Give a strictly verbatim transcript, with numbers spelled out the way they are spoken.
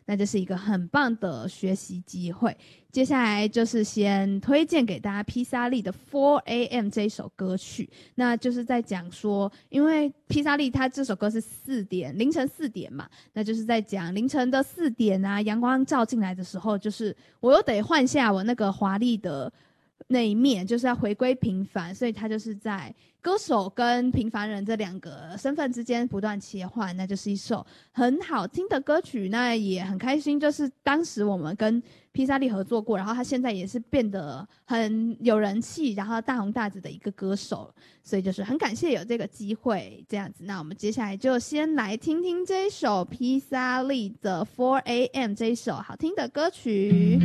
那这是一个很棒的学习机会。接下来就是先推荐给大家披萨利的 four A M 这一首歌曲，那就是在讲说，因为披萨利他这首歌是四点凌晨四点嘛，那就是在讲凌晨的四点啊，阳光照进来的时候，就是我又得换下我那个华丽的那一面，就是要回归平凡，所以他就是在歌手跟平凡人这两个身份之间不断切换，那就是一首很好听的歌曲。那也很开心，就是当时我们跟披萨利合作过，然后他现在也是变得很有人气，然后大红大紫的一个歌手，所以就是很感谢有这个机会这样子。那我们接下来就先来听听这一首披萨利的 four A M 这一首好听的歌曲。